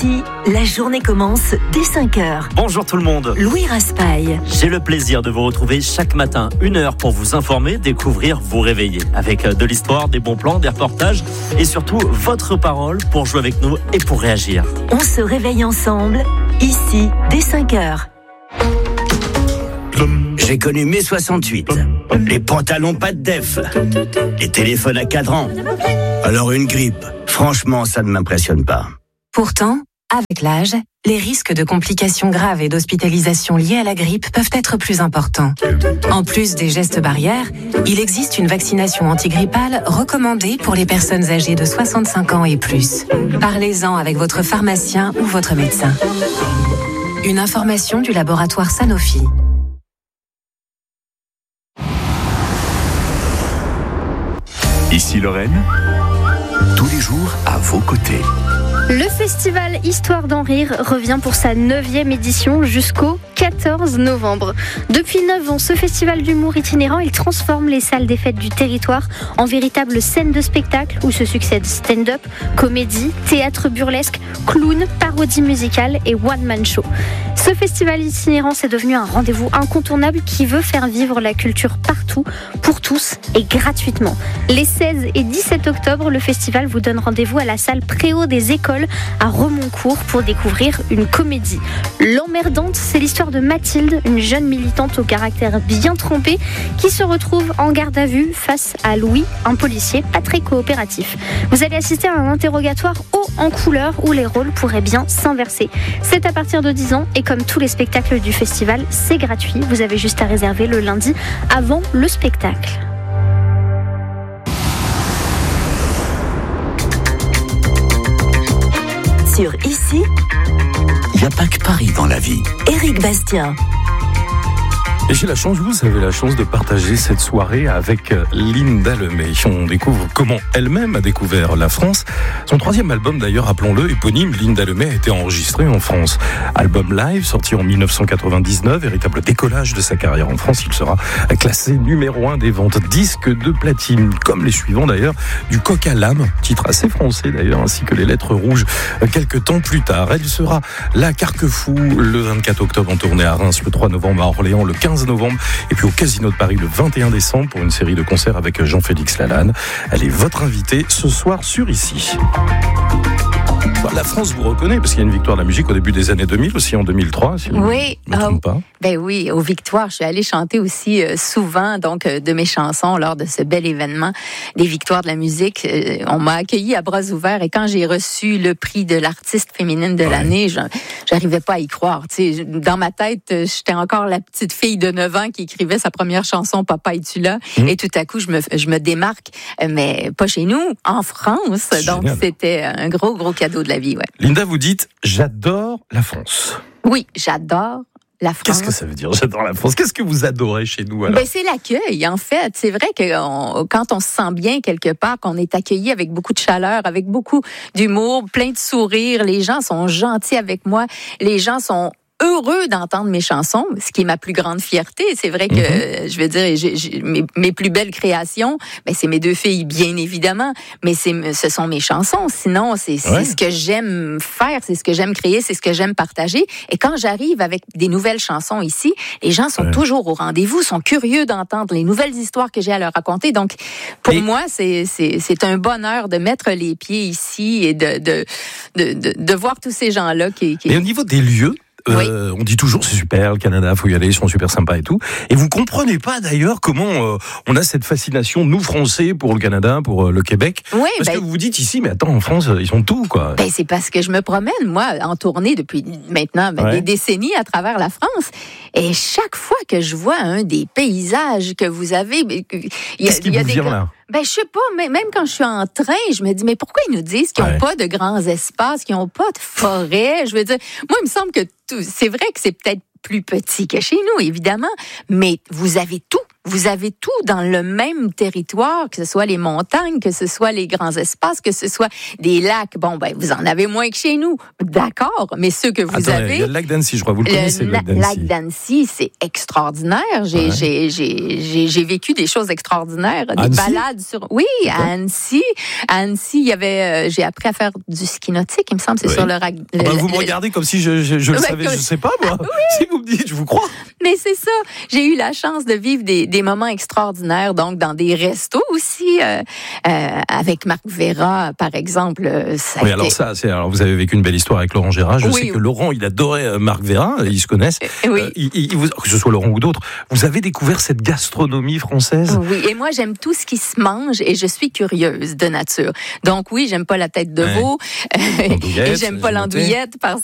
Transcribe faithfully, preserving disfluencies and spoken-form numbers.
Ici, la journée commence dès cinq heures. Bonjour tout le monde. Louis Raspail. J'ai le plaisir de vous retrouver chaque matin, une heure pour vous informer, découvrir, vous réveiller. Avec de l'histoire, des bons plans, des reportages et surtout votre parole pour jouer avec nous et pour réagir. On se réveille ensemble, ici, dès cinq heures. J'ai connu mai soixante-huit, les pantalons pas de def, les téléphones à cadran. Alors une grippe, franchement ça ne m'impressionne pas. Pourtant, avec l'âge, les risques de complications graves et d'hospitalisation liées à la grippe peuvent être plus importants. En plus des gestes barrières, il existe une vaccination antigrippale recommandée pour les personnes âgées de soixante-cinq ans et plus. Parlez-en avec votre pharmacien ou votre médecin. Une information du laboratoire Sanofi. Ici Lorraine, tous les jours à vos côtés. Le festival Histoire d'en rire revient pour sa neuvième édition jusqu'au quatorze novembre. Depuis neuf ans, ce festival d'humour itinérant, il transforme les salles des fêtes du territoire en véritables scènes de spectacle où se succèdent stand-up, comédie, théâtre burlesque, clown, parodie musicale et one-man show. Ce festival itinérant, c'est devenu un rendez-vous incontournable qui veut faire vivre la culture partout, pour tous et gratuitement. Les seize et dix-sept octobre, le festival vous donne rendez-vous à la salle Préau des écoles à Remoncourt pour découvrir une comédie. L'emmerdante, c'est l'histoire de Mathilde, une jeune militante au caractère bien trempé qui se retrouve en garde à vue face à Louis, un policier pas très coopératif. Vous allez assister à un interrogatoire haut en couleur où les rôles pourraient bien s'inverser. C'est à partir de dix ans et comme tous les spectacles du festival, c'est gratuit. Vous avez juste à réserver le lundi avant le spectacle. Sur Ici, Il n'y a pas que Paris dans la vie. Éric Bastien. Et j'ai la chance, vous avez la chance de partager cette soirée avec Linda Lemay. On découvre comment elle-même a découvert la France. Son troisième album, d'ailleurs, appelons-le éponyme, Linda Lemay, a été enregistré en France. Album live, sorti en dix-neuf cent quatre-vingt-dix-neuf, véritable décollage de sa carrière en France. Il sera classé numéro un des ventes, disque de platine, comme les suivants d'ailleurs, du Coq à l'âme, titre assez français d'ailleurs, ainsi que les Lettres rouges, quelques temps plus tard. Elle sera la Carquefou le vingt-quatre octobre en tournée à Reims, le trois novembre à Orléans, le quinze novembre, et puis au Casino de Paris le vingt et un décembre pour une série de concerts avec Jean-Félix Lalanne. Elle est votre invitée ce soir sur Ici. La France vous reconnaît parce qu'il y a une victoire de la musique au début des années deux mille, aussi en deux mille trois, si oui, je ne me trompe oh, pas. Ben oui, aux victoires, je suis allée chanter aussi euh, souvent donc euh, de mes chansons lors de ce bel événement des victoires de la musique. Euh, on m'a accueilli à bras ouverts et quand j'ai reçu le prix de l'artiste féminine de ouais. l'année, je, j'arrivais pas à y croire. Tu sais, dans ma tête, j'étais encore la petite fille de neuf ans qui écrivait sa première chanson Papa es-tu là mmh. et tout à coup je me je me démarque, mais pas chez nous, en France. C'est donc génial. C'était un gros gros cadeau de la vie. Ouais. Linda, vous dites j'adore la France. Oui, j'adore la France. Qu'est-ce que ça veut dire, j'adore la France? Qu'est-ce que vous adorez chez nous alors? Ben, c'est l'accueil, en fait. C'est vrai que on, quand on se sent bien quelque part, qu'on est accueilli avec beaucoup de chaleur, avec beaucoup d'humour, plein de sourires, les gens sont gentils avec moi, les gens sont heureux d'entendre mes chansons, ce qui est ma plus grande fierté. C'est vrai que, mm-hmm. je veux dire, j'ai, j'ai, mes, mes plus belles créations, ben, c'est mes deux filles, bien évidemment, mais c'est, ce sont mes chansons. Sinon, c'est, c'est ouais. ce que j'aime faire, c'est ce que j'aime créer, c'est ce que j'aime partager. Et quand j'arrive avec des nouvelles chansons ici, les gens sont ouais. toujours au rendez-vous, sont curieux d'entendre les nouvelles histoires que j'ai à leur raconter. Donc, pour et... moi, c'est, c'est, c'est un bonheur de mettre les pieds ici et de, de, de, de, de voir tous ces gens-là qui... qui... Et au niveau des lieux, Euh, oui. on dit toujours c'est super, le Canada, faut y aller, ils sont super sympas et tout. Et vous comprenez pas d'ailleurs comment euh, on a cette fascination, nous Français, pour le Canada, pour euh, le Québec. Oui, parce ben, que vous vous dites ici, mais attends, en France, ils ont tout, quoi. Ben, c'est parce que je me promène, moi, en tournée depuis maintenant ben, ouais. des décennies à travers la France. Et chaque fois que je vois un des paysages que vous avez, il y a, Qu'est-ce qui il y a vous des vient là? Ben, je sais pas, mais même quand je suis en train, je me dis, mais pourquoi ils nous disent qu'ils n'ont ouais. pas de grands espaces, qu'ils n'ont pas de forêt? Je veux dire, moi, il me semble que tout, c'est vrai que c'est peut-être plus petit que chez nous, évidemment, mais vous avez tout. vous avez tout dans le même territoire, que ce soit les montagnes, que ce soit les grands espaces, que ce soit des lacs. Bon, ben, vous en avez moins que chez nous. D'accord, mais ceux que vous Attends, avez... Il y a le lac d'Annecy, je crois, vous le connaissez, le lac d'Annecy. Le lac d'Annecy, c'est extraordinaire. J'ai, Ouais. j'ai, j'ai, j'ai, j'ai vécu des choses extraordinaires. Des Annecy? balades sur... Oui, à Annecy. À Annecy, il y avait... Euh, j'ai appris à faire du ski nautique, il me semble, c'est Oui. sur le lac... Ah bah, vous me regardez comme si je, je, je le Ouais, savais, que- je sais pas, moi. Si vous me dites, je vous crois. Mais c'est ça. J'ai eu la chance de vivre des, des moments extraordinaires, donc dans des restos aussi, euh, euh, avec Marc Vera, par exemple. euh, Ça a Oui, été- alors ça, c'est, alors vous avez vécu une belle histoire avec Laurent Gérard. Je Oui, sais que oui. Laurent, il adorait euh, Marc Vera, ils se connaissent. Euh, oui. Euh, il, il- vous- que ce soit Laurent ou d'autres, vous avez découvert cette gastronomie française. Oui, et moi j'aime tout ce qui se mange et je suis curieuse de nature. Donc oui, j'aime pas la tête de Ouais. veau, euh, L'andouillette, et j'aime pas j'ai noté. l'andouillette parce